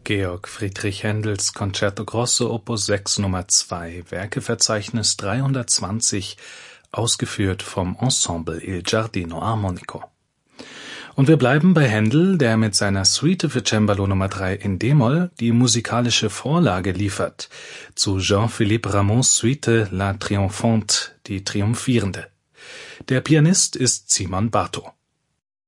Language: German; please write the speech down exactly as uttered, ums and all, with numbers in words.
Georg Friedrich Händels Concerto Grosso Opus sechs Nummer zwei, Werkeverzeichnis dreihundertzwanzig, ausgeführt vom Ensemble Il Giardino Armonico. Und wir bleiben bei Händel, der mit seiner Suite für Cembalo Nummer drei in d-Moll die musikalische Vorlage liefert zu Jean-Philippe Rameau's Suite La Triomphante, die Triumphierende. Der Pianist ist Simon Bartow.